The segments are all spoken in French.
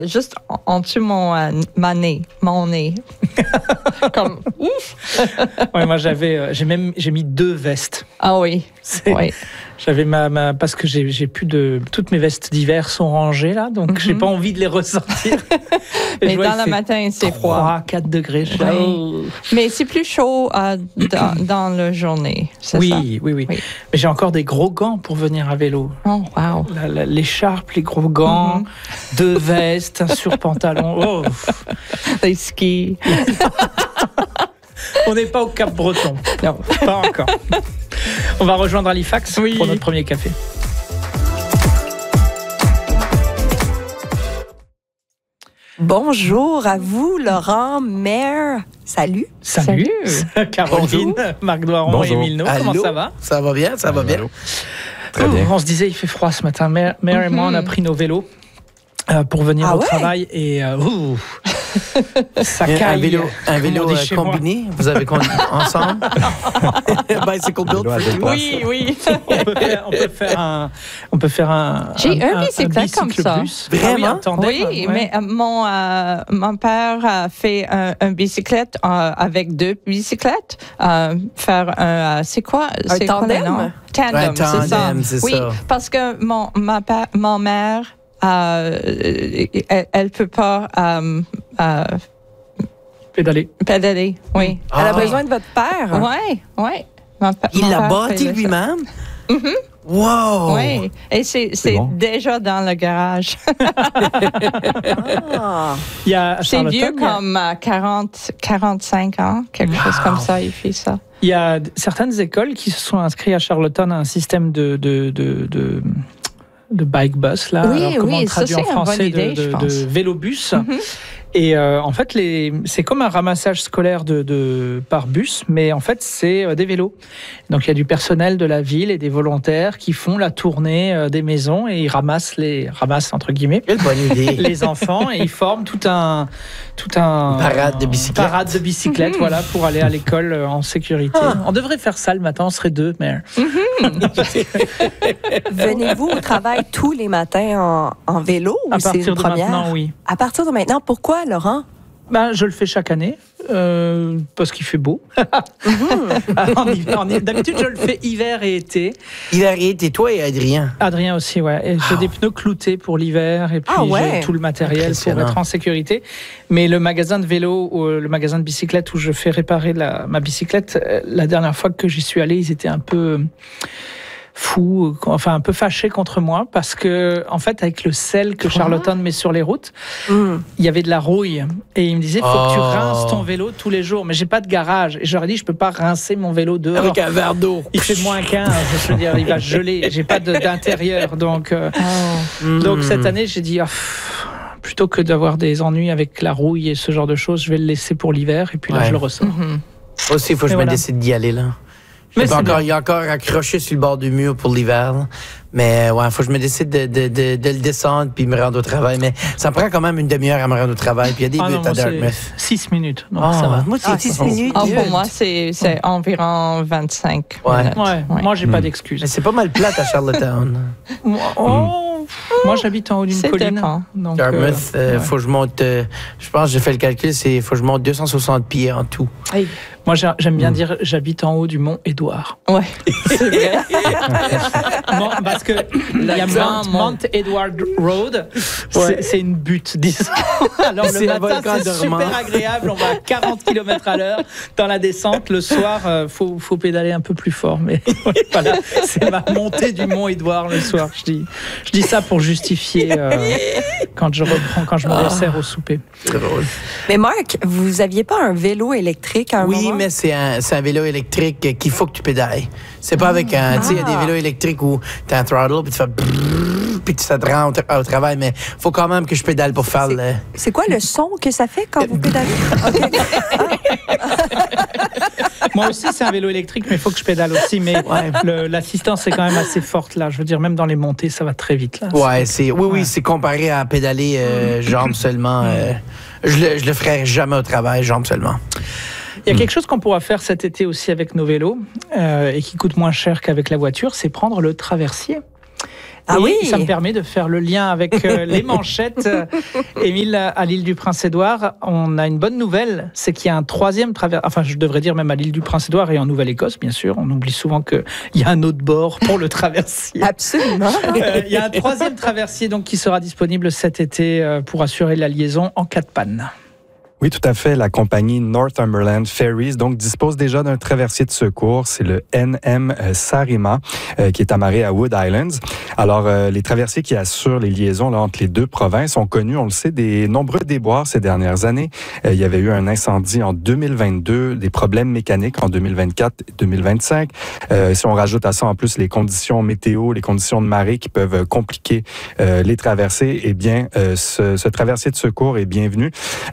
Juste en dessous mon nez. Comme ouf. Ouais, moi j'ai mis 2 vestes. Ah oui. Oui. J'avais parce que j'ai plus toutes mes vestes d'hiver sont rangées là, donc j'ai pas envie de les ressortir. Mais dans le matin, c'est froid. 3-4 degrés. Oui. Mais c'est plus chaud dans la journée. Oui. Mais j'ai encore des gros gants pour venir à vélo. Oh wow. L'écharpe, les gros gants, 2 vestes, un surpantalon. Oh. Les skis. On n'est pas au Cap-Breton. Non, pas encore. On va rejoindre Halifax pour notre premier café. Bonjour à vous, Laurent Maire. Salut. Salut. Caroline, Bonjour. Marc Doiron et Émile No. Comment ça va? Ça va bien, ça va bien. Très bien. On se disait, il fait froid ce matin. Mère et moi, on a pris nos vélos pour venir au travail et ça caille. Un vélo combiné, vous avez ensemble? Bicycle built for two. Oui. On peut faire un. J'ai un bicyclette comme ça. Bus. Vraiment? Oui, mais mon père a fait un bicyclette avec 2 bicyclettes. Faire un, c'est quoi? Un c'est tandem? Quoi le nom? Tandem, c'est ça. Oui, parce que ma mère, elle peut pas pédaler. Oui. Elle a besoin de votre père? Oui. Il l'a bâti lui-même? Wow! Oui, et c'est bon. Déjà dans le garage. C'est vieux comme 45 ans, quelque chose comme ça, il fait ça. Il y a certaines écoles qui se sont inscrites à Charlottetown à un système de bike bus, là. Oui, alors, comment on traduit en français de vélobus. Et en fait, c'est comme un ramassage scolaire par bus, mais en fait, c'est des vélos. Donc, il y a du personnel de la ville et des volontaires qui font la tournée des maisons et ils ramassent entre guillemets, quelle bonne idée, les enfants et ils forment tout un parade de bicyclette, voilà, pour aller à l'école en sécurité. On devrait faire ça le matin, on serait 2, mais. Venez-vous au travail tous les matins en vélo? À partir de maintenant, oui. À partir de maintenant, pourquoi, Laurent? Je le fais chaque année, parce qu'il fait beau. D'habitude, je le fais hiver et été. Hiver et été, toi et Adrien? Adrien aussi, ouais. Et j'ai des pneus cloutés pour l'hiver, et puis j'ai tout le matériel pour être en sécurité. Mais le magasin de vélo, ou le magasin de bicyclette où je fais réparer ma bicyclette, la dernière fois que j'y suis allé, ils étaient un peu fous, enfin un peu fâchés contre moi parce que en fait avec le sel que Charlottetown met sur les routes, il y avait de la rouille et il me disait faut que tu rinces ton vélo tous les jours, mais j'ai pas de garage et j'aurais dit je peux pas rincer mon vélo dehors avec un verre d'eau. Il fait moins 15, je veux dire il va geler, j'ai pas d'intérieur donc cette année j'ai dit plutôt que d'avoir des ennuis avec la rouille et ce genre de choses, je vais le laisser pour l'hiver et puis là je le ressors. Aussi il faut que je me décide d'y aller là. Il y a encore accroché sur le bord du mur pour l'hiver. Là. Mais il faut que je me décide de le descendre puis me rendre au travail. Mais ça me prend quand même une demi-heure à me rendre au travail. Puis il y a des buts à Dartmouth. 6 minutes. Donc ça va. Moi, c'est 6 minutes. Pour moi, c'est environ 25 minutes. Moi, j'ai pas d'excuses. Mais c'est pas mal plate à Charlottetown. Moi, j'habite en haut d'une colline. Donc, Dartmouth, faut que je monte. Je pense que j'ai fait le calcul, faut que je monte 260 pieds en tout. Oui. Moi, j'aime bien dire j'habite en haut du mont Édouard. Ouais, c'est vrai. Parce que il y a Mount Edward Road, c'est une butte, disons. Alors le matin, c'est super agréable, on va à 40 km/h dans la descente. Le soir, faut pédaler un peu plus fort. Mais voilà, c'est ma montée du mont Édouard le soir. Je dis ça pour justifier quand je me resserre au souper. C'est drôle. Mais Marc, vous aviez pas un vélo électrique à un moment? Oui, mais c'est un vélo électrique qu'il faut que tu pédales. C'est pas avec un... Tu sais, il y a des vélos électriques où tu as un throttle, puis tu fais... Puis ça te rend au travail, mais il faut quand même que je pédale pour faire le... C'est quoi le son que ça fait quand vous pédalez? Moi aussi, c'est un vélo électrique, mais il faut que je pédale aussi. Mais l'assistance est quand même assez forte, là. Je veux dire, même dans les montées, ça va très vite, là. Oui, c'est comparé à pédaler jambes seulement. Je le ferai jamais au travail, jambes seulement. Il y a quelque chose qu'on pourra faire cet été aussi avec nos vélos et qui coûte moins cher qu'avec la voiture, c'est prendre le traversier. Ah et oui. Ça me permet de faire le lien avec les manchettes. Émile, à l'île du Prince-Édouard, on a une bonne nouvelle, c'est qu'il y a un troisième traversée, enfin je devrais dire même à l'île du Prince-Édouard et en Nouvelle-Écosse, bien sûr. On oublie souvent qu'il y a un autre bord pour le traversier. Absolument. Il y a un troisième traversier donc, qui sera disponible cet été pour assurer la liaison en cas de panne. Oui, tout à fait. La compagnie Northumberland Ferries donc dispose déjà d'un traversier de secours. C'est le NM Sarima qui est amarré à Wood Islands. Alors, les traversiers qui assurent les liaisons là, entre les deux provinces ont connu, on le sait, des nombreux déboires ces dernières années. Il y avait eu un incendie en 2022, des problèmes mécaniques en 2024 et 2025. Si on rajoute à ça en plus les conditions météo, les conditions de marée qui peuvent compliquer les traversées, eh bien, ce traversier de secours est bienvenu.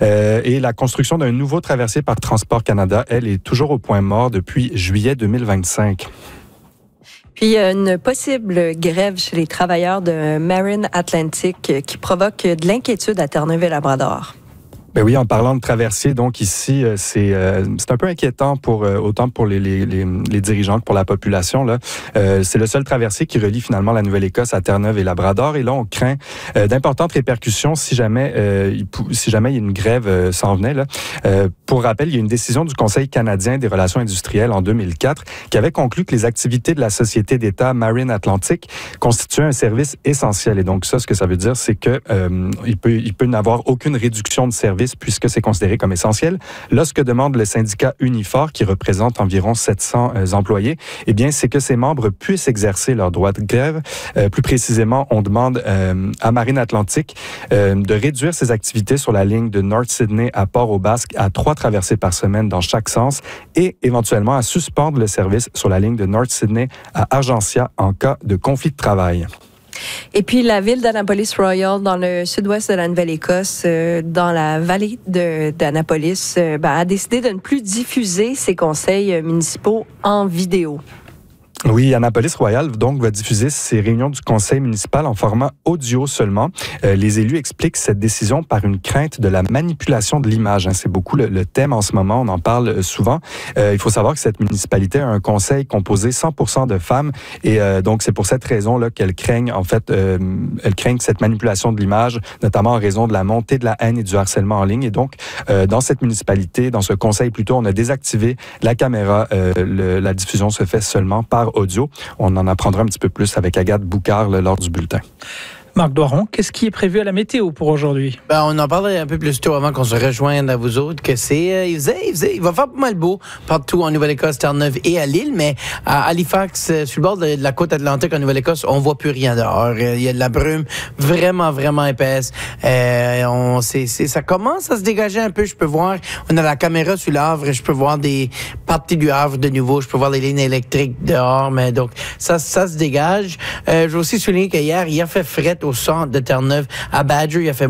Et la construction d'un nouveau traversier par Transport Canada, elle, est toujours au point mort depuis juillet 2025. Puis, il y a une possible grève chez les travailleurs de Marin Atlantic qui provoque de l'inquiétude à Terre-Neuve-et-Labrador. Ben oui, en parlant de traversier, donc ici, c'est un peu inquiétant pour autant pour les dirigeants que pour la population. Là, c'est le seul traversier qui relie finalement la Nouvelle-Écosse à Terre-Neuve et Labrador. Et là, on craint d'importantes répercussions si jamais il y a une grève s'en venait. Là. Pour rappel, il y a une décision du Conseil canadien des relations industrielles en 2004 qui avait conclu que les activités de la société d'État Marin Atlantic constituaient un service essentiel. Et donc ça, ce que ça veut dire, c'est que il peut n'avoir aucune réduction de service puisque c'est considéré comme essentiel. Là, ce que demande le syndicat Unifor, qui représente environ 700 employés, eh bien, c'est que ses membres puissent exercer leur droit de grève. Plus précisément, on demande à Marin Atlantic de réduire ses activités sur la ligne de North Sydney à Port-au-Basque à 3 traversées par semaine dans chaque sens et éventuellement à suspendre le service sur la ligne de North Sydney à Argentia en cas de conflit de travail. Et puis, la ville d'Annapolis Royal, dans le sud-ouest de la Nouvelle-Écosse, dans la vallée d'Annapolis, a décidé de ne plus diffuser ses conseils municipaux en vidéo. Oui, Annapolis Royal donc va diffuser ses réunions du conseil municipal en format audio seulement. Les élus expliquent cette décision par une crainte de la manipulation de l'image. C'est beaucoup le thème en ce moment, on en parle souvent. Il faut savoir que cette municipalité a un conseil composé 100% de femmes et donc c'est pour cette raison là qu'elles craignent en fait elles craignent cette manipulation de l'image, notamment en raison de la montée de la haine et du harcèlement en ligne. Et donc dans cette municipalité, dans ce conseil plutôt, on a désactivé la caméra. La diffusion se fait seulement par audio. On en apprendra un petit peu plus avec Agathe Boucard lors du bulletin. Marc Doiron, qu'est-ce qui est prévu à la météo pour aujourd'hui? On en parlait un peu plus tôt avant qu'on se rejoigne à vous autres, que il va faire pas mal beau partout en Nouvelle-Écosse, Terre-Neuve et à Lille, mais à Halifax, sur le bord de la côte atlantique en Nouvelle-Écosse, on voit plus rien dehors. Il y a de la brume vraiment, vraiment épaisse. Ça commence à se dégager un peu, je peux voir. On a la caméra sur le Havre, je peux voir des parties du Havre de nouveau, je peux voir les lignes électriques dehors, mais donc ça se dégage. Je veux aussi souligner qu'hier, il a fait fret au centre de Terre-Neuve. À Badger, il a fait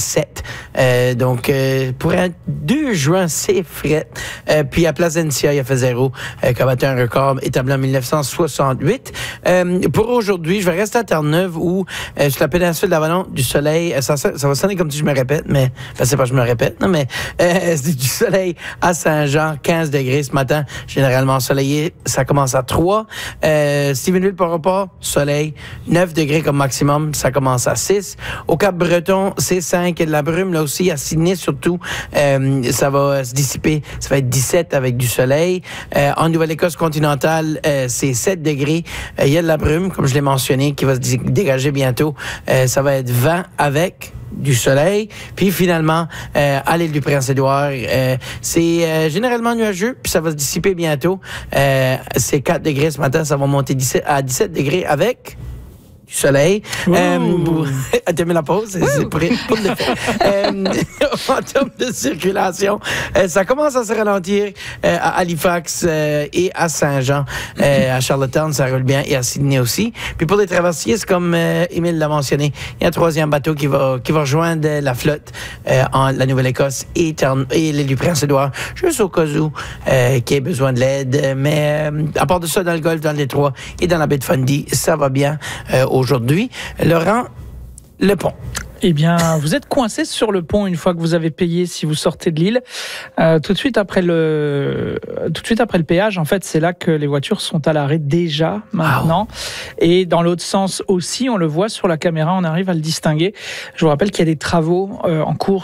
-7. Donc, pour un 2 juin, c'est fret. Puis à Placentia, il a fait 0, qui a battu un record établi en 1968. Pour aujourd'hui, je vais rester à Terre-Neuve où, sur la péninsule d'Avalon, du soleil, ça va sonner comme si je me répète, mais, c'est pas que je me répète, non, mais c'est du soleil à Saint-Jean, 15 degrés ce matin, généralement ensoleillé. Ça commence à 3. Stephenville-Port-au-Port, soleil, 9 degrés comme maximum, ça commence à 6. Au Cap-Breton, c'est 5. Il y a de la brume, là aussi. À Sydney, surtout, ça va se dissiper. Ça va être 17 avec du soleil. En Nouvelle-Écosse continentale, c'est 7 degrés. Il y a de la brume, comme je l'ai mentionné, qui va se dégager bientôt. Ça va être 20 avec du soleil. Puis finalement, à l'île du Prince-Édouard, c'est généralement nuageux, puis ça va se dissiper bientôt. C'est 4 degrés ce matin. Ça va monter à 17 degrés avec du soleil. T'as mis la pause? C'est pour le fait. En termes de circulation, ça commence à se ralentir à Halifax et à Saint-Jean. À Charlottetown, ça roule bien, et à Sydney aussi. Puis pour les traversiers, c'est comme Émile l'a mentionné, il y a un troisième bateau qui va rejoindre la flotte en la Nouvelle-Écosse et l'île du Prince-Édouard, juste au cas où qui ait besoin de l'aide. Mais à part de ça, dans le Golfe, dans le Détroit et dans la baie de Fundy, ça va bien aujourd'hui. Laurent, le pont. Eh bien, vous êtes coincé sur le pont une fois que vous avez payé si vous sortez de l'île. Tout de suite après le péage, en fait, c'est là que les voitures sont à l'arrêt déjà maintenant. Et dans l'autre sens aussi, on le voit sur la caméra, on arrive à le distinguer. Je vous rappelle qu'il y a des travaux en cours